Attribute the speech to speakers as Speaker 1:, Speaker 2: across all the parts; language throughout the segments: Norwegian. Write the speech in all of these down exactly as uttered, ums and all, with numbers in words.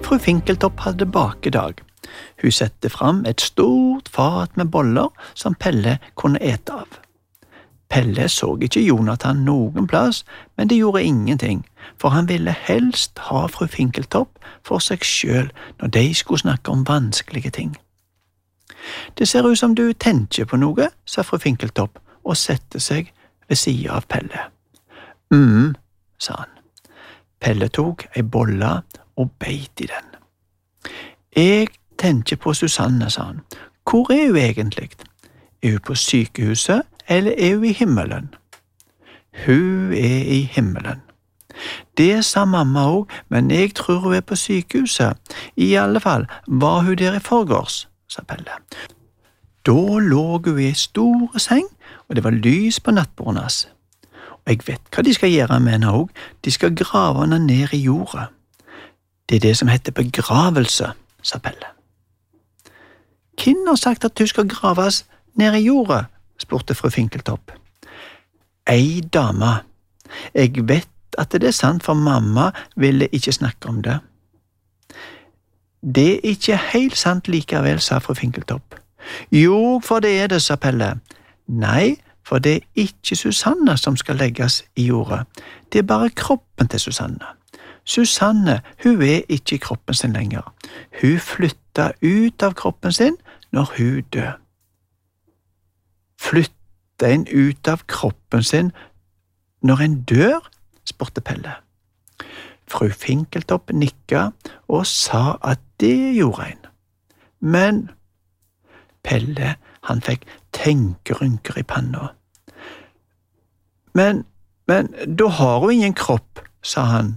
Speaker 1: Fru Finkeltopp hadde bakedag. Hun sette fram et stort fat med boller som Pelle kunne ete av. Pelle så ikke Jonathan noen plass, men det gjorde ingenting, for han ville helst ha fru Finkeltopp for seg selv når de skulle snakke om vanskelige ting. Det ser ut som du tenker på noe, sa fru Finkeltopp og sette seg ved siden av Pelle. Mm, sa han. Pelle tok ei bolle og beit i den. Jeg tenker på Susanne, sa han. Hvor er hun egentlig? Er hun på sykehuset, eller er hun i himmelen? Hun er i himmelen. Det sa mamma også, men jeg tror hun er på sykehuset. I alle fall var hun der i forgårs, sa Pelle. Da lå hun i store seng, og det var lys på nattbordet hans. Og jeg vet hva de skal gjøre med henne også. De skal grave henne ned i jorda. Det er det som heter begravelse, sa Pelle. Hvem har sagt at hun skal graves ned i jorda? Spurte fru Finkeltopp. Ei dame. Jeg vet at det er sant, for mamma ville ikke snakke om det. Det er ikke helt sant likevel, sa fru Finkeltopp. Jo, for det er det, sa Pelle. Nei, for det er ikke Susanne som skal legges i jorda. Det er bare kroppen til Susanne. Susanne, hun er ikke i kroppen sin lenger. Hun flytta ut av kroppen sin når hun døde. Flytta en ut av kroppen sin når en dør? Spurte Pelle. Fru Finkeltopp nikka og sa at det gjorde en. Men Pelle, han fikk tenkerynker i panna. Men, men, da har hun ingen kropp, sa han.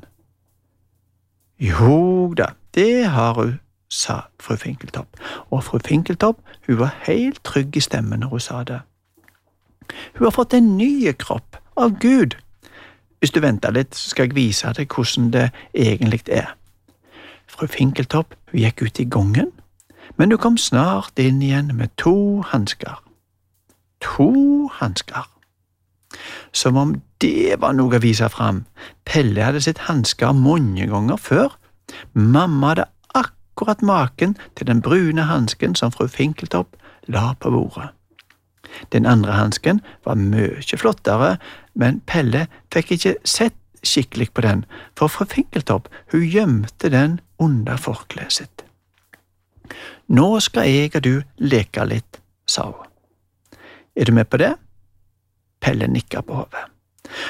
Speaker 1: Jo da, det har hun, sa fru Finkeltopp, og fru Finkeltopp, hun var helt trygg i stemmen når hun sa det. Hun har fått en ny kropp av Gud. Hvis du venter litt, så skal jeg vise deg hvordan det egentlig er. Fru Finkeltopp, hun gikk ut i gangen, men hun kom snart inn igjen med to handsker. To handsker. Som om det var noe å vise fram. Pelle hadde sett handsker mange ganger før. Mamma hadde akkurat maken til den brune hansken som fru Finkeltopp la på bordet. Den andre hansken var mye flottere, men Pelle fikk ikke sett skikkelig på den, for fru Finkeltopp, hun gjemte den under forkleet sitt. Nå skal jeg og du leke litt, sa hun. Er du med på det? Pelle nikket på hodet.